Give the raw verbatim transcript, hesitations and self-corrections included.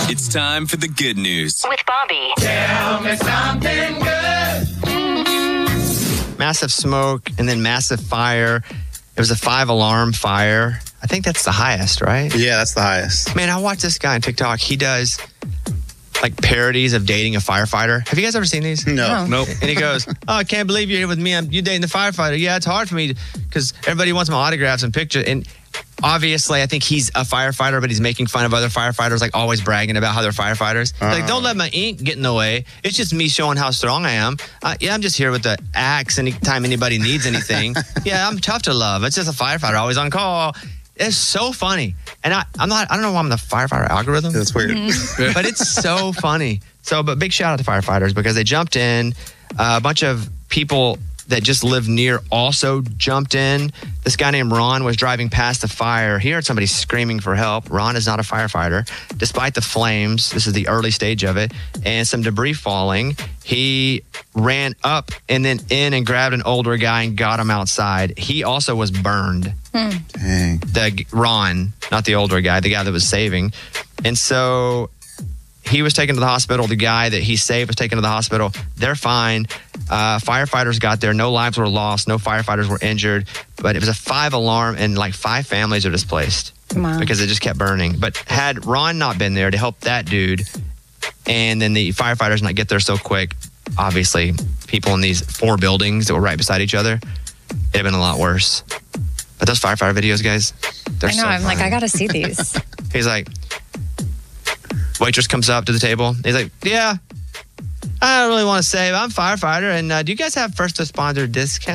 It's time for the good news with Bobby. Tell me something good. Massive smoke and then massive fire. It was a five alarm fire. I think that's the highest, right? Yeah, that's the highest. Man, I watch this guy on TikTok. He does like parodies of dating a firefighter. Have you guys ever seen these? No. Nope. And he goes, oh, I can't believe you're here with me. I'm, you're dating the firefighter. Yeah, it's hard for me because everybody wants my autographs and pictures. And obviously, I think he's a firefighter, but he's making fun of other firefighters, like always bragging about how they're firefighters. Uh-huh. Like, don't let my ink get in the way. It's just me showing how strong I am. Uh, yeah, I'm just here with the axe anytime anybody needs anything. Yeah, I'm tough to love. It's just a firefighter, always on call. It's so funny. And I, I'm not, I don't know why I'm the firefighter algorithm. That's weird. Mm-hmm. But it's so funny. So, but big shout out to firefighters because they jumped in. Uh, a bunch of people that just lived near also jumped in. This guy named Ron was driving past the fire. He heard somebody screaming for help. Ron is not a firefighter. Despite the flames, this is the early stage of it, and some debris falling, he ran up and then in and grabbed an older guy and got him outside. He also was burned. Hmm. Dang. The Ron, not the older guy, the guy that was saving. And so he was taken to the hospital. The guy that he saved was taken to the hospital. They're fine. Uh, firefighters got there. No lives were lost. No firefighters were injured. But it was a five alarm and like five families are displaced wow. because it just kept burning. But had Ron not been there to help that dude and then the firefighters not get there so quick, obviously people in these four buildings that were right beside each other, it'd have been a lot worse. But those firefighter videos, guys, they're I know. so I'm funny. like, I got to see these. He's like, waitress comes up to the table. He's like, yeah, I don't really want to say, but I'm a firefighter. And uh, do you guys have first responder discount?